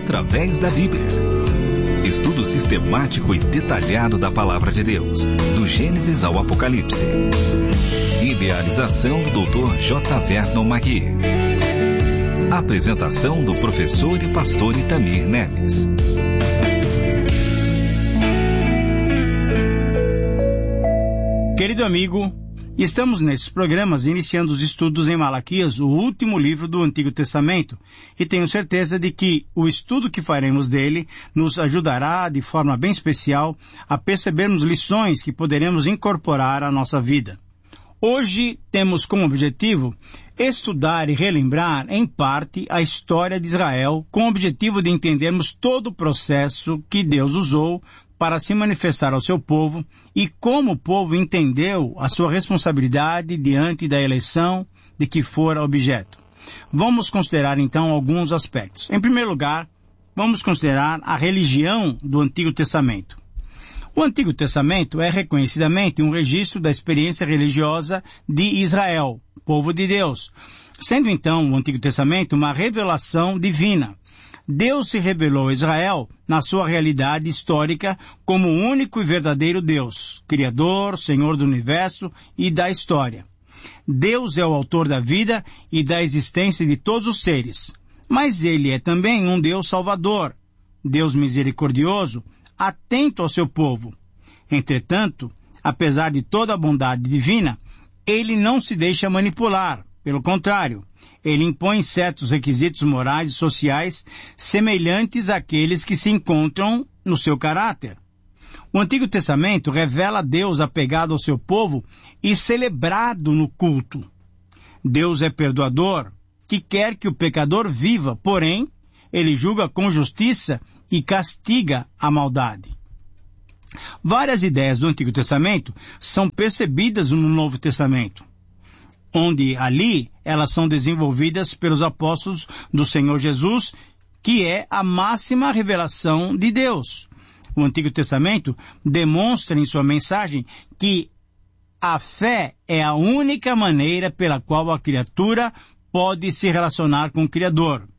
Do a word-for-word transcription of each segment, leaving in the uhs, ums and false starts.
através da Bíblia. Estudo sistemático e detalhado da Palavra de Deus, do Gênesis ao Apocalipse. Idealização do doutor J. Vernon Magui. Apresentação do professor e pastor Itamir Neves. Querido amigo, estamos nesses programas iniciando os estudos em Malaquias, o último livro do Antigo Testamento, e tenho certeza de que o estudo que faremos dele nos ajudará de forma bem especial a percebermos lições que poderemos incorporar à nossa vida. Hoje temos como objetivo estudar e relembrar, em parte, a história de Israel, com o objetivo de entendermos todo o processo que Deus usou para se manifestar ao seu povo e como o povo entendeu a sua responsabilidade diante da eleição de que fora objeto. Vamos considerar então alguns aspectos. Em primeiro lugar, vamos considerar a religião do Antigo Testamento. O Antigo Testamento é reconhecidamente um registro da experiência religiosa de Israel, povo de Deus, sendo então o Antigo Testamento uma revelação divina. Deus se revelou a Israel na sua realidade histórica como o único e verdadeiro Deus, Criador, Senhor do Universo e da história. Deus é o autor da vida e da existência de todos os seres, mas Ele é também um Deus salvador, Deus misericordioso, atento ao seu povo. Entretanto, apesar de toda a bondade divina, Ele não se deixa manipular, pelo contrário, Ele impõe certos requisitos morais e sociais semelhantes àqueles que se encontram no seu caráter. O Antigo Testamento revela Deus apegado ao seu povo e celebrado no culto. Deus é perdoador, que quer que o pecador viva, porém, Ele julga com justiça e castiga a maldade. Várias ideias do Antigo Testamento são percebidas no Novo Testamento, onde ali elas são desenvolvidas pelos apóstolos do Senhor Jesus, que é a máxima revelação de Deus. O Antigo Testamento demonstra em sua mensagem que a fé é a única maneira pela qual a criatura pode se relacionar com o Criador.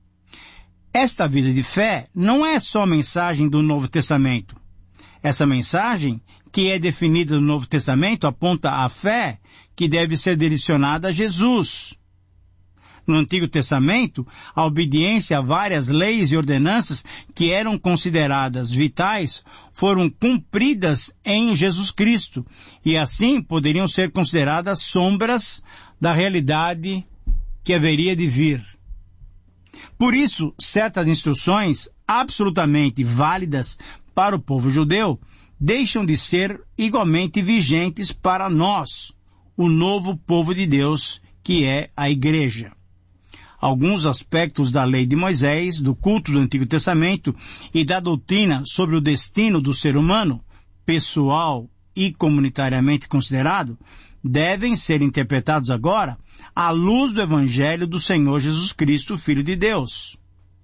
Esta vida de fé não é só a mensagem do Novo Testamento. Essa mensagem, que é definida no Novo Testamento, aponta à fé que deve ser direcionada a Jesus. No Antigo Testamento, a obediência a várias leis e ordenanças que eram consideradas vitais foram cumpridas em Jesus Cristo e assim poderiam ser consideradas sombras da realidade que haveria de vir. Por isso, certas instruções absolutamente válidas para o povo judeu deixam de ser igualmente vigentes para nós, o novo povo de Deus, que é a Igreja. Alguns aspectos da lei de Moisés, do culto do Antigo Testamento e da doutrina sobre o destino do ser humano, pessoal e comunitariamente considerado, devem ser interpretados agora à luz do Evangelho do Senhor Jesus Cristo, Filho de Deus.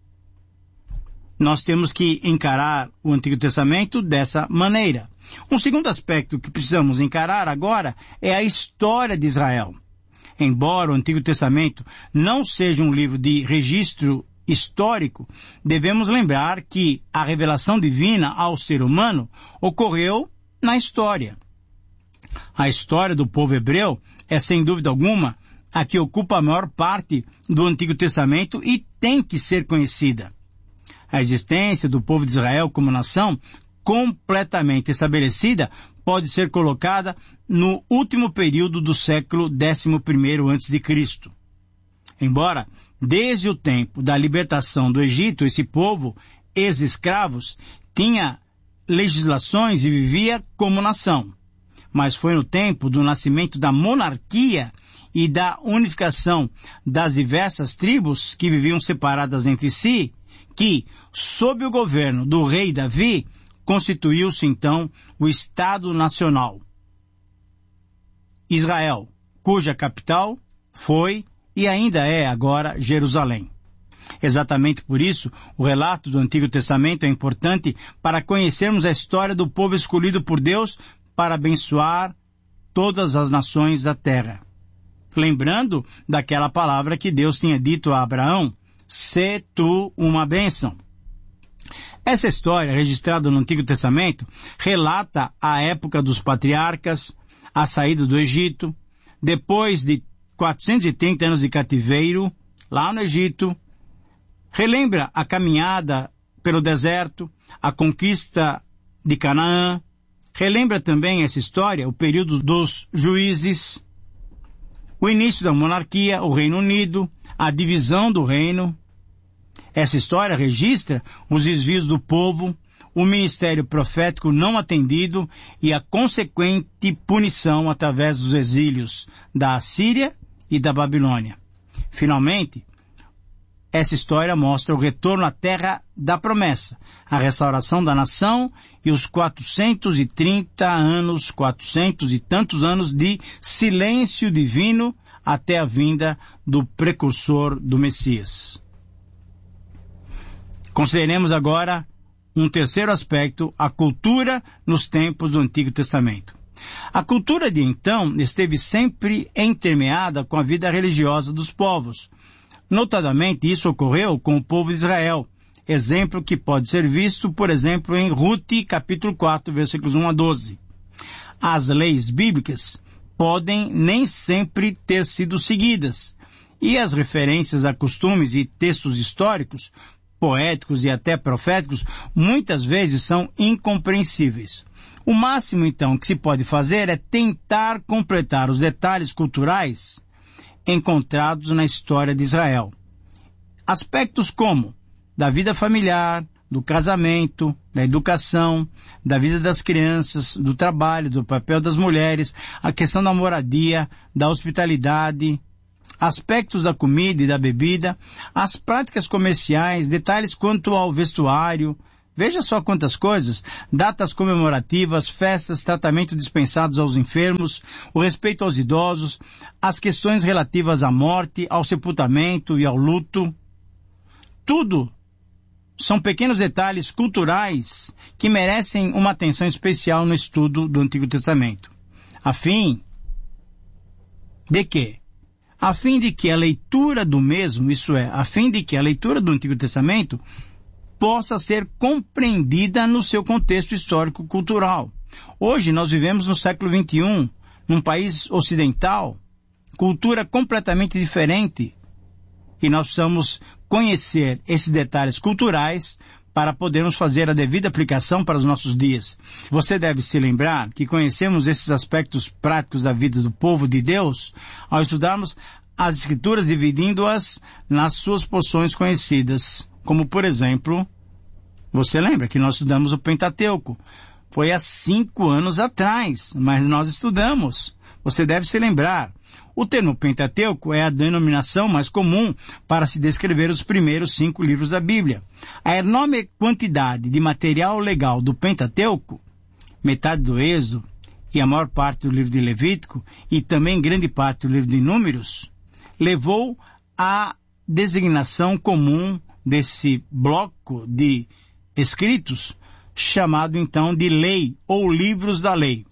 Nós temos que encarar o Antigo Testamento dessa maneira. Um segundo aspecto que precisamos encarar agora é a história de Israel. Embora o Antigo Testamento não seja um livro de registro histórico, devemos lembrar que a revelação divina ao ser humano ocorreu na história. A história do povo hebreu é, sem dúvida alguma, a que ocupa a maior parte do Antigo Testamento e tem que ser conhecida. A existência do povo de Israel como nação, completamente estabelecida, pode ser colocada no último período do século décimo primeiro antes de Cristo. Embora, desde o tempo da libertação do Egito, esse povo, ex-escravos, tinha legislações e vivia como nação. Mas foi no tempo do nascimento da monarquia e da unificação das diversas tribos que viviam separadas entre si, que, sob o governo do rei Davi, constituiu-se então o Estado Nacional. Israel, cuja capital foi e ainda é agora Jerusalém. Exatamente por isso, o relato do Antigo Testamento é importante para conhecermos a história do povo escolhido por Deus para abençoar todas as nações da terra. Lembrando daquela palavra que Deus tinha dito a Abraão, "Sê tu uma bênção." Essa história, registrada no Antigo Testamento, relata a época dos patriarcas, a saída do Egito, depois de quatrocentos e trinta anos de cativeiro, lá no Egito, relembra a caminhada pelo deserto, a conquista de Canaã, relembra também essa história o período dos juízes, o início da monarquia, o Reino Unido, a divisão do reino. Essa história registra os desvios do povo, o ministério profético não atendido e a consequente punição através dos exílios da Assíria e da Babilônia. Finalmente, essa história mostra o retorno à terra da promessa, a restauração da nação e os quatrocentos e trinta anos, quatrocentos e tantos anos de silêncio divino até a vinda do precursor do Messias. Consideremos agora um terceiro aspecto, a cultura nos tempos do Antigo Testamento. A cultura de então esteve sempre entremeada com a vida religiosa dos povos. Notadamente, isso ocorreu com o povo de Israel, exemplo que pode ser visto, por exemplo, em Rute, capítulo quatro, versículos um a doze. As leis bíblicas podem nem sempre ter sido seguidas, e as referências a costumes e textos históricos, poéticos e até proféticos, muitas vezes são incompreensíveis. O máximo, então, que se pode fazer é tentar completar os detalhes culturais encontrados na história de Israel. Aspectos como da vida familiar, do casamento, da educação, da vida das crianças, do trabalho, do papel das mulheres, a questão da moradia, da hospitalidade, aspectos da comida e da bebida, as práticas comerciais, detalhes quanto ao vestuário. Veja só quantas coisas, datas comemorativas, festas, tratamentos dispensados aos enfermos, o respeito aos idosos, as questões relativas à morte, ao sepultamento e ao luto. Tudo são pequenos detalhes culturais que merecem uma atenção especial no estudo do Antigo Testamento. A fim de quê? A fim de que a leitura do mesmo, isso é, a fim de que a leitura do Antigo Testamento possa ser compreendida no seu contexto histórico-cultural. Hoje nós vivemos no século vinte e um, num país ocidental, cultura completamente diferente, e nós precisamos conhecer esses detalhes culturais para podermos fazer a devida aplicação para os nossos dias. Você deve se lembrar que conhecemos esses aspectos práticos da vida do povo de Deus ao estudarmos as Escrituras, dividindo-as nas suas porções conhecidas. Como, por exemplo, você lembra que nós estudamos o Pentateuco. Foi há cinco anos atrás, mas nós estudamos. Você deve se lembrar. O termo Pentateuco é a denominação mais comum para se descrever os primeiros cinco livros da Bíblia. A enorme quantidade de material legal do Pentateuco, metade do Êxodo e a maior parte do livro de Levítico, e também grande parte do livro de Números, levou à designação comum desse bloco de escritos, chamado então de lei ou livros da lei.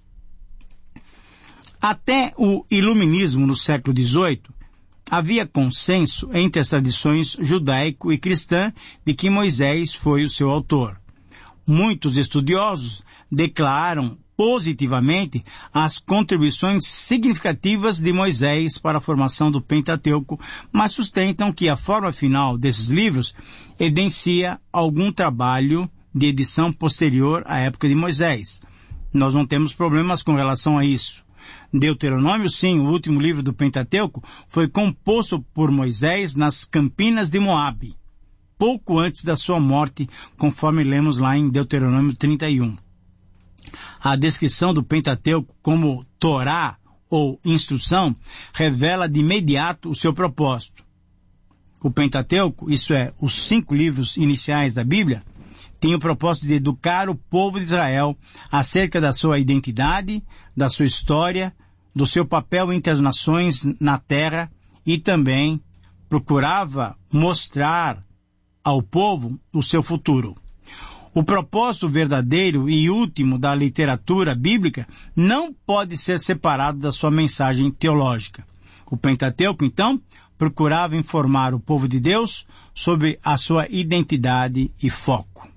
Até o iluminismo no século dezoito, havia consenso entre as tradições judaico e cristã de que Moisés foi o seu autor. Muitos estudiosos declaram positivamente as contribuições significativas de Moisés para a formação do Pentateuco, mas sustentam que a forma final desses livros evidencia algum trabalho de edição posterior à época de Moisés. Nós não temos problemas com relação a isso. Deuteronômio, sim, o último livro do Pentateuco, foi composto por Moisés nas campinas de Moabe, pouco antes da sua morte, conforme lemos lá em Deuteronômio trinta e um. A descrição do Pentateuco como Torá ou instrução revela de imediato o seu propósito. O Pentateuco, isso é, os cinco livros iniciais da Bíblia, tem o propósito de educar o povo de Israel acerca da sua identidade, da sua história, do seu papel entre as nações na terra e também procurava mostrar ao povo o seu futuro. O propósito verdadeiro e último da literatura bíblica não pode ser separado da sua mensagem teológica. O Pentateuco, então, procurava informar o povo de Deus sobre a sua identidade e foco.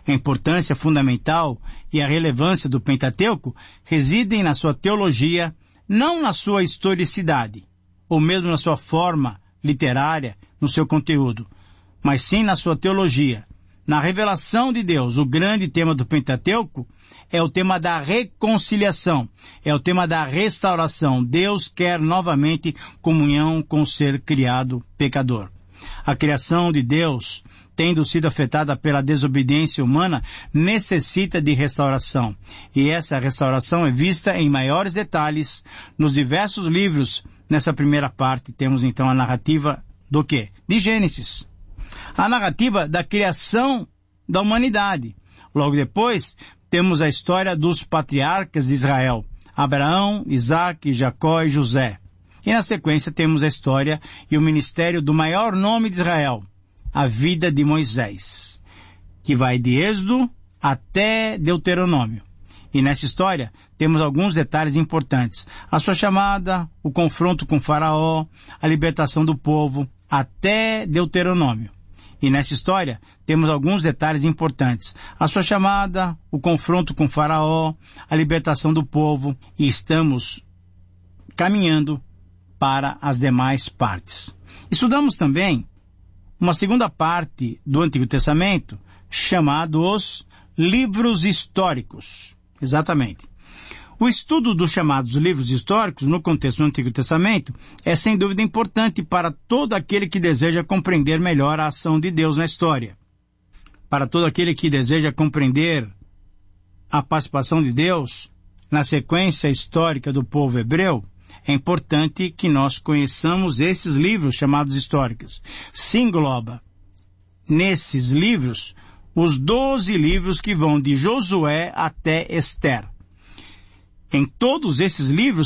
A importância fundamental e a relevância do Pentateuco residem na sua teologia, não na sua historicidade, ou mesmo na sua forma literária, no seu conteúdo, mas sim na sua teologia. Na revelação de Deus, o grande tema do Pentateuco é o tema da reconciliação, é o tema da restauração. Deus quer novamente comunhão com o ser criado pecador. A criação de Deus, tendo sido afetada pela desobediência humana, necessita de restauração. E essa restauração é vista em maiores detalhes nos diversos livros. Nessa primeira parte temos então a narrativa do quê? De Gênesis. A narrativa da criação da humanidade. Logo depois, temos a história dos patriarcas de Israel, Abraão, Isaque, Jacó e José. E na sequência temos a história e o ministério do maior nome de Israel, a vida de Moisés, que vai de Êxodo até Deuteronômio. E nessa história temos alguns detalhes importantes. A sua chamada, o confronto com Faraó, a libertação do povo, até Deuteronômio. E nessa história temos alguns detalhes importantes. A sua chamada, o confronto com Faraó, a libertação do povo, e estamos caminhando para as demais partes. Estudamos também uma segunda parte do Antigo Testamento, chamado os livros históricos. Exatamente. O estudo dos chamados livros históricos no contexto do Antigo Testamento é sem dúvida importante para todo aquele que deseja compreender melhor a ação de Deus na história. Para todo aquele que deseja compreender a participação de Deus na sequência histórica do povo hebreu, é importante que nós conheçamos esses livros chamados históricos. Se engloba nesses livros os doze livros que vão de Josué até Ester. Em todos esses livros